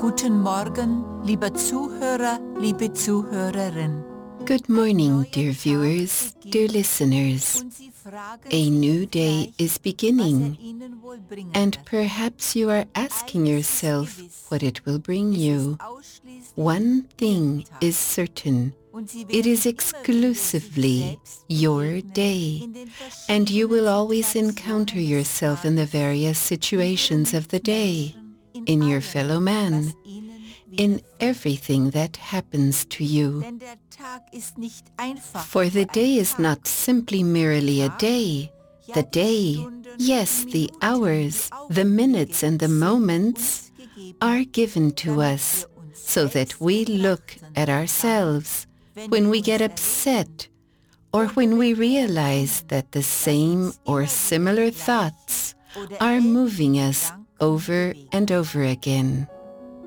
Guten Morgen, lieber Zuhörer, liebe Zuhörerin. Good morning, dear viewers, dear listeners. A new day is beginning, and perhaps you are asking yourself what it will bring you. One thing is certain. It is exclusively your day, and you will always encounter yourself in the various situations of the day, in your fellow man, in everything that happens to you. For the day is not simply merely a day. The day, yes, the hours, the minutes and the moments are given to us so that we look at ourselves when we get upset or when we realize that the same or similar thoughts are moving us over and over again.